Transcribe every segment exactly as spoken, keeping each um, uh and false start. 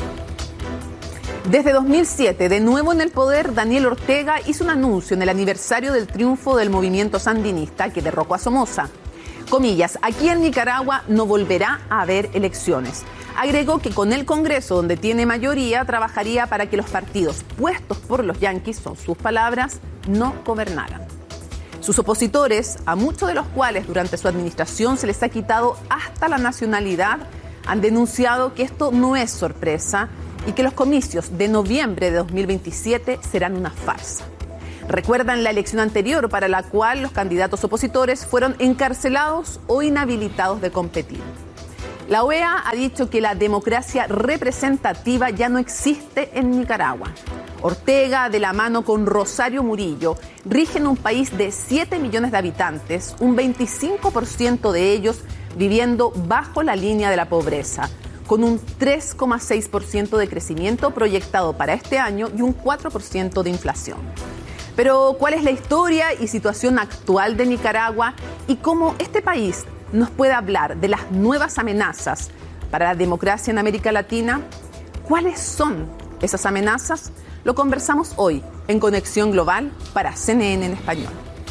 Desde dos mil siete, de nuevo en el poder, Daniel Ortega hizo un anuncio en el aniversario del triunfo del movimiento sandinista que derrocó a Somoza. Comillas, aquí en Nicaragua no volverá a haber elecciones. Agregó que con el Congreso, donde tiene mayoría, trabajaría para que los partidos puestos por los yanquis, son sus palabras, no gobernaran. Sus opositores, a muchos de los cuales durante su administración se les ha quitado hasta la nacionalidad, han denunciado que esto no es sorpresa y que los comicios de noviembre de dos mil veintisiete serán una farsa. Recuerdan la elección anterior para la cual los candidatos opositores fueron encarcelados o inhabilitados de competir. La O E A ha dicho que la democracia representativa ya no existe en Nicaragua. Ortega, de la mano con Rosario Murillo, rigen un país de siete millones de habitantes, un veinticinco por ciento de ellos viviendo bajo la línea de la pobreza, con un tres coma seis por ciento de crecimiento proyectado para este año y un cuatro por ciento de inflación. Pero, ¿cuál es la historia y situación actual de Nicaragua y cómo este país nos puede hablar de las nuevas amenazas para la democracia en América Latina? ¿Cuáles son esas amenazas? Lo conversamos hoy en Conexión Global para C N N en español.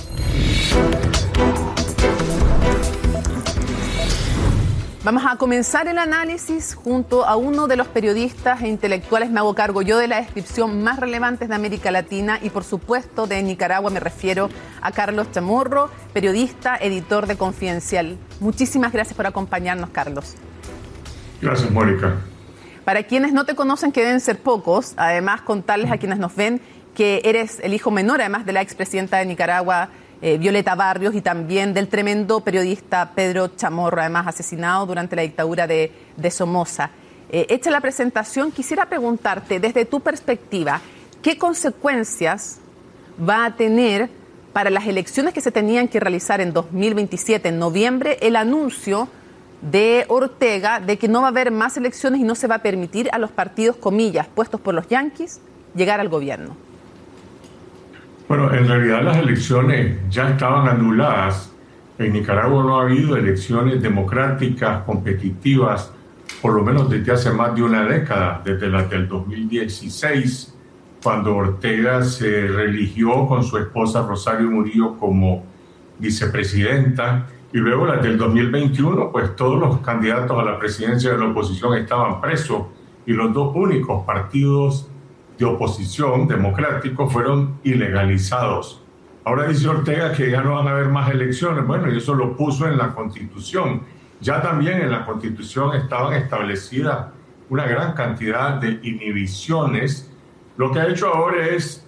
Vamos a comenzar el análisis junto a uno de los periodistas e intelectuales. Me hago cargo yo de la descripción más relevante de América Latina y, por supuesto, de Nicaragua. Me refiero a Carlos Chamorro, periodista, editor de Confidencial. Muchísimas gracias por acompañarnos, Carlos. Gracias, Mónica. Para quienes no te conocen, que deben ser pocos, además contarles a quienes nos ven que eres el hijo menor, además de la expresidenta de Nicaragua, Eh, Violeta Barrios, y también del tremendo periodista Pedro Chamorro, además asesinado durante la dictadura de, de Somoza. Eh, hecha la presentación, quisiera preguntarte, desde tu perspectiva, ¿qué consecuencias va a tener para las elecciones que se tenían que realizar en dos mil veintisiete, en noviembre, el anuncio de Ortega de que no va a haber más elecciones y no se va a permitir a los partidos, comillas, puestos por los yanquis, llegar al gobierno? Bueno, en realidad las elecciones ya estaban anuladas. En Nicaragua no ha habido elecciones democráticas, competitivas, por lo menos desde hace más de una década, desde las del dos mil dieciséis, cuando Ortega se reeligió con su esposa Rosario Murillo como vicepresidenta, y luego las del dos mil veintiuno, pues todos los candidatos a la presidencia de la oposición estaban presos, y los dos únicos partidos de oposición democráticos fueron ilegalizados. Ahora dice Ortega que ya no van a haber más elecciones. Bueno, y eso lo puso en la Constitución. Ya también en la Constitución estaban establecidas una gran cantidad de inhibiciones. Lo que ha hecho ahora es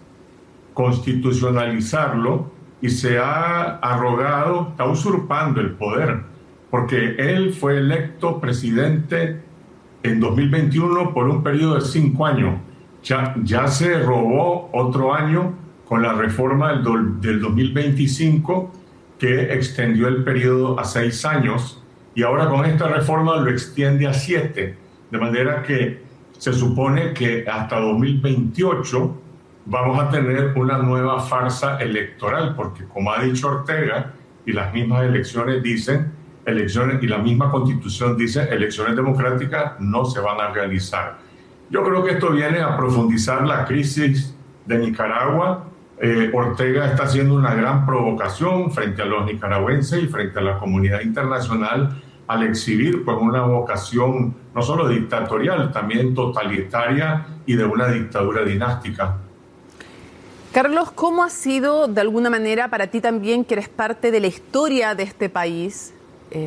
constitucionalizarlo y se ha arrogado, está usurpando el poder, porque él fue electo presidente en dos mil veintiuno por un periodo de cinco años. Ya, ya se robó otro año con la reforma del, do, del dos mil veinticinco, que extendió el periodo a seis años, y ahora con esta reforma lo extiende a siete, de manera que se supone que hasta dos mil veintiocho vamos a tener una nueva farsa electoral, porque como ha dicho Ortega, y las mismas elecciones dicen, elecciones y la misma Constitución dice, elecciones democráticas no se van a realizar. Yo creo que esto viene a profundizar la crisis de Nicaragua. Eh, Ortega está haciendo una gran provocación frente a los nicaragüenses y frente a la comunidad internacional al exhibir pues, una vocación no solo dictatorial, también totalitaria y de una dictadura dinástica. Carlos, ¿cómo ha sido de alguna manera para ti también, que eres parte de la historia de este país, eh,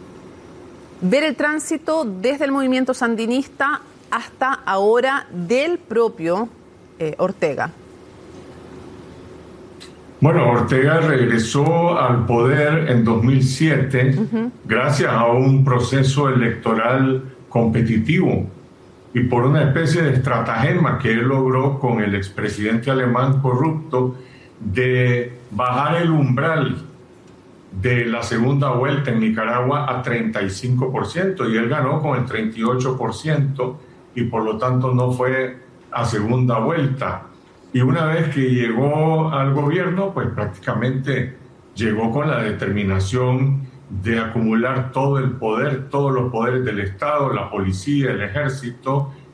ver el tránsito desde el movimiento sandinista hasta ahora del propio eh, Ortega? Bueno, Ortega regresó al poder en dos mil siete uh-huh. gracias a un proceso electoral competitivo y por una especie de estratagema que él logró con el expresidente alemán corrupto de bajar el umbral de la segunda vuelta en Nicaragua a treinta y cinco por ciento, y él ganó con el treinta y ocho por ciento y por lo tanto no fue a segunda vuelta. Y una vez que llegó al gobierno, pues prácticamente llegó con la determinación de acumular todo el poder, todos los poderes del Estado, la policía, el ejército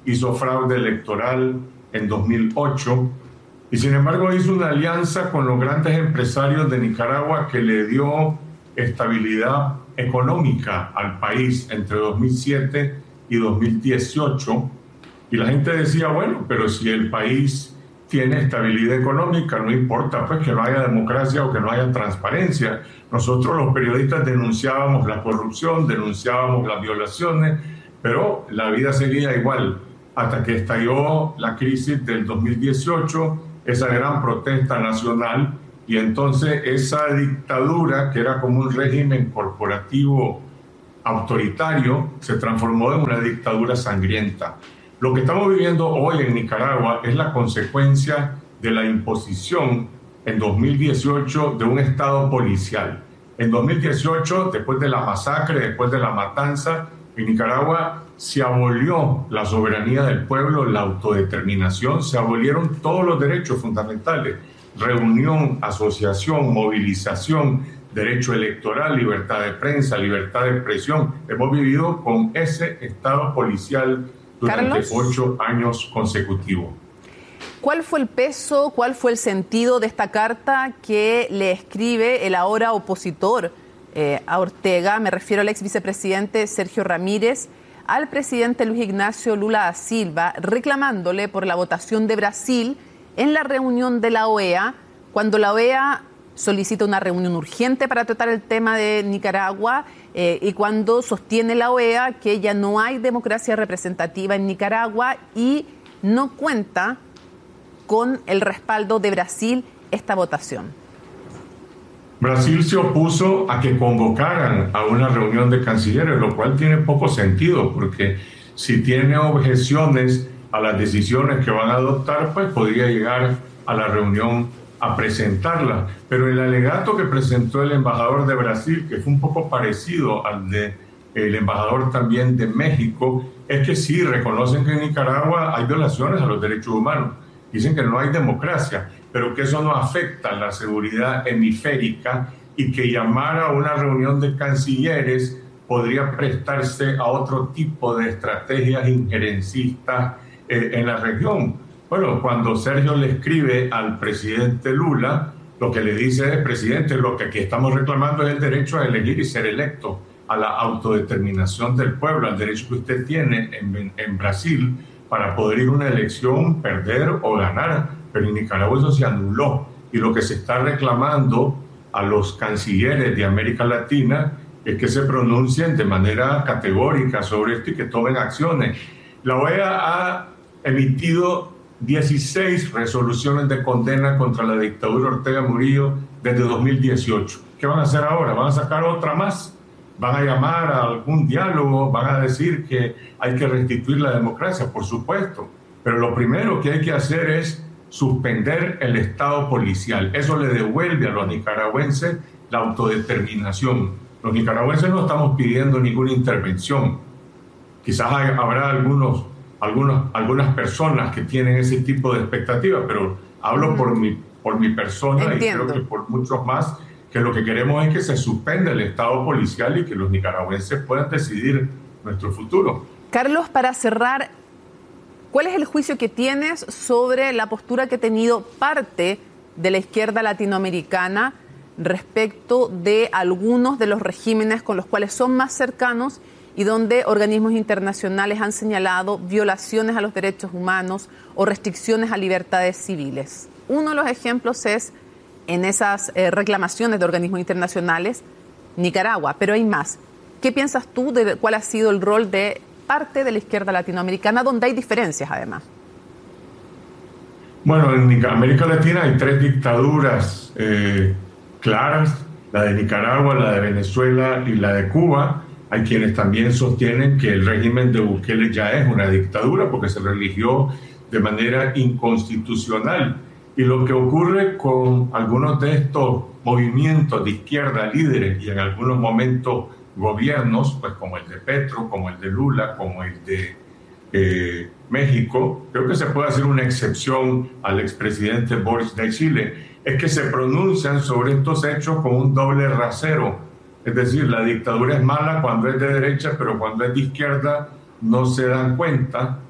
hizo fraude electoral en dos mil ocho y sin embargo hizo una alianza con los grandes empresarios de Nicaragua que le dio estabilidad económica al país entre dos mil siete y dos mil dieciocho. Y la gente decía, bueno, pero si el país tiene estabilidad económica, no importa pues que no haya democracia o que no haya transparencia. Nosotros los periodistas denunciábamos la corrupción, denunciábamos las violaciones, pero la vida seguía igual hasta que estalló la crisis del dos mil dieciocho, esa gran protesta nacional, y entonces esa dictadura, que era como un régimen corporativo autoritario, se transformó en una dictadura sangrienta. Lo que estamos viviendo hoy en Nicaragua es la consecuencia de la imposición en dos mil dieciocho de un Estado policial. En dos mil dieciocho, después de la masacre, después de la matanza, en Nicaragua se abolió la soberanía del pueblo, la autodeterminación, se abolieron todos los derechos fundamentales: reunión, asociación, movilización, derecho electoral, libertad de prensa, libertad de expresión. Hemos vivido con ese Estado policial durante Carlos, ocho años consecutivos. ¿Cuál fue el peso, cuál fue el sentido de esta carta que le escribe el ahora opositor eh, a Ortega? Me refiero al ex vicepresidente Sergio Ramírez, al presidente Luis Ignacio Lula da Silva, reclamándole por la votación de Brasil en la reunión de la O E A, cuando la O E A solicita una reunión urgente para tratar el tema de Nicaragua eh, y cuando sostiene la O E A que ya no hay democracia representativa en Nicaragua y no cuenta con el respaldo de Brasil esta votación. Brasil se opuso a que convocaran a una reunión de cancilleres, lo cual tiene poco sentido, porque si tiene objeciones a las decisiones que van a adoptar, pues podría llegar a la reunión a presentarla. Pero el alegato que presentó el embajador de Brasil, que fue un poco parecido al de el embajador también de México, es que sí reconocen que en Nicaragua hay violaciones a los derechos humanos. Dicen que no hay democracia, pero que eso no afecta la seguridad hemisférica y que llamar a una reunión de cancilleres podría prestarse a otro tipo de estrategias injerencistas eh, en la región. Bueno, cuando Sergio le escribe al presidente Lula, lo que le dice es: presidente, lo que aquí estamos reclamando es el derecho a elegir y ser electo, a la autodeterminación del pueblo, al derecho que usted tiene en, en Brasil para poder ir a una elección, perder o ganar. Pero en Nicaragua eso se anuló. Y lo que se está reclamando a los cancilleres de América Latina es que se pronuncien de manera categórica sobre esto y que tomen acciones. La O E A ha emitido dieciséis resoluciones de condena contra la dictadura Ortega Murillo desde dos mil dieciocho. ¿Qué van a hacer ahora? ¿Van a sacar otra más? ¿Van a llamar a algún diálogo? ¿Van a decir que hay que restituir la democracia? Por supuesto. Pero lo primero que hay que hacer es suspender el Estado policial. Eso le devuelve a los nicaragüenses la autodeterminación. Los nicaragüenses no estamos pidiendo ninguna intervención. Quizás hay, habrá algunos Algunos, algunas personas que tienen ese tipo de expectativas, pero hablo por mi, por mi persona. Entiendo. Y creo que por muchos más, que lo que queremos es que se suspenda el Estado policial y que los nicaragüenses puedan decidir nuestro futuro. Carlos, para cerrar, ¿cuál es el juicio que tienes sobre la postura que ha tenido parte de la izquierda latinoamericana respecto de algunos de los regímenes con los cuales son más cercanos y donde organismos internacionales han señalado violaciones a los derechos humanos o restricciones a libertades civiles? Uno de los ejemplos es, en esas eh, reclamaciones de organismos internacionales, Nicaragua, pero hay más. ¿Qué piensas tú de cuál ha sido el rol de parte de la izquierda latinoamericana, donde hay diferencias además? Bueno, en América Latina hay tres dictaduras eh, claras, la de Nicaragua, la de Venezuela y la de Cuba. Hay quienes también sostienen que el régimen de Bukele ya es una dictadura porque se religió de manera inconstitucional. Y lo que ocurre con algunos de estos movimientos de izquierda líderes y en algunos momentos gobiernos, pues como el de Petro, como el de Lula, como el de eh, México, creo que se puede hacer una excepción al expresidente Boric de Chile, es que se pronuncian sobre estos hechos con un doble rasero. Es decir, la dictadura es mala cuando es de derecha, pero cuando es de izquierda no se dan cuenta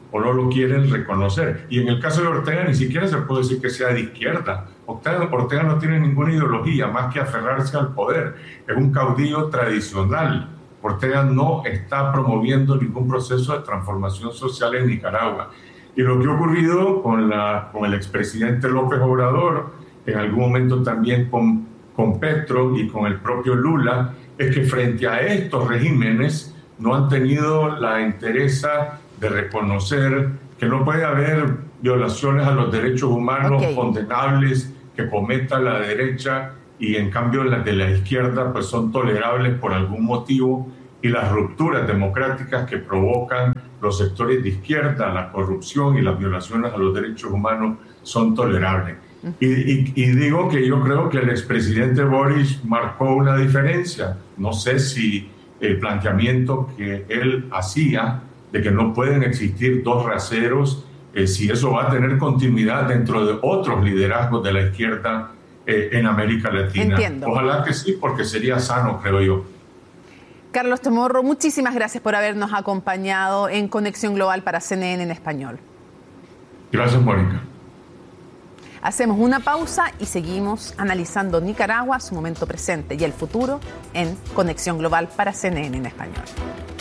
o no lo quieren reconocer. Y en el caso de Ortega ni siquiera se puede decir que sea de izquierda. Ortega, Ortega no tiene ninguna ideología más que aferrarse al poder. Es un caudillo tradicional. Ortega no está promoviendo ningún proceso de transformación social en Nicaragua. Y lo que ha ocurrido con, la, con el expresidente López Obrador, en algún momento también con, con Petro y con el propio Lula, es que frente a estos regímenes no han tenido la entereza de reconocer que no puede haber violaciones a los derechos humanos okay. condenables que cometa la derecha y en cambio las de la izquierda pues son tolerables por algún motivo, y las rupturas democráticas que provocan los sectores de izquierda, la corrupción y las violaciones a los derechos humanos son tolerables. Y, y, y digo que yo creo que el expresidente Boric marcó una diferencia. No sé si el planteamiento que él hacía de que no pueden existir dos raseros, eh, si eso va a tener continuidad dentro de otros liderazgos de la izquierda eh, en América Latina. Entiendo. Ojalá que sí, porque sería sano, creo yo. Carlos Chamorro, muchísimas gracias por habernos acompañado en Conexión Global para C N N en español. Gracias, Mónica. Hacemos una pausa y seguimos analizando Nicaragua, su momento presente y el futuro en Conexión Global para C N N en español.